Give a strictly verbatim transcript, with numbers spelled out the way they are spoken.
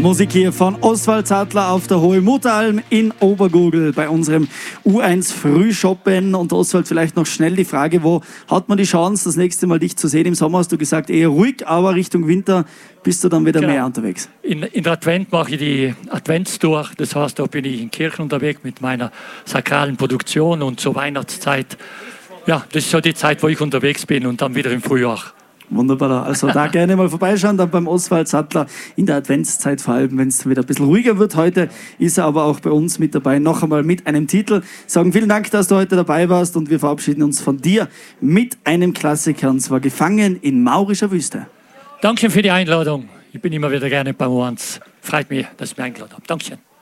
Musik hier von Oswald Sattler auf der Hohe Mutteralm in Obergurgl bei unserem U eins Frühshoppen. Und Oswald, vielleicht noch schnell die Frage, wo hat man die Chance, das nächste Mal dich zu sehen? Im Sommer hast du gesagt, eher ruhig, aber Richtung Winter bist du dann wieder genau. mehr unterwegs. In, in der Advent mache ich die Adventstour, das heißt, da bin ich in Kirchen unterwegs mit meiner sakralen Produktion und zur Weihnachtszeit. Ja, das ist so die Zeit, wo ich unterwegs bin und dann wieder im Frühjahr. Wunderbar, also da gerne mal vorbeischauen, dann beim Oswald Sattler in der Adventszeit, vor allem wenn es wieder ein bisschen ruhiger wird. Heute ist er aber auch bei uns mit dabei, noch einmal mit einem Titel. Sagen vielen Dank, dass du heute dabei warst und wir verabschieden uns von dir mit einem Klassiker, und zwar Gefangen in maurischer Wüste. Danke für die Einladung, ich bin immer wieder gerne bei U eins. Freut mich, dass ihr mich eingeladen habt. Dankeschön.